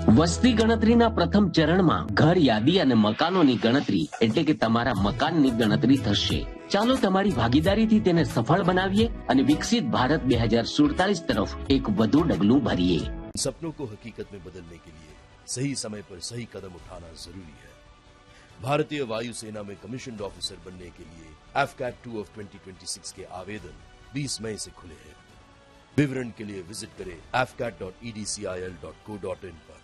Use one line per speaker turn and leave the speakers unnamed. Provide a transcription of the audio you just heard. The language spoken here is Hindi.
વસ્તી ગણતરીના પ્રથમ ચરણમાં ઘર યાદી અને મકાનોની ગણતરી એટલે કે તમારા મકાનની ગણતરી થશે. ચાલો તમારી ભાગીદારીથી તેને સફળ બનાવીએ અને વિકસિત ભારત 2047 तरफ एक વધુ ડગલું ભરીએ.
सपनों को हकीकत में बदलने के लिए सही समय पर सही कदम उठाना जरूरी है. भारतीय वायुसेना में कमीशन्ड ऑफिसर बनने के लिए AFCAT 2 of 2026 के आवेदन 20 मई से खुले हैं. विवरण के लिए विजिट करें afcat.edcil.co.in पर.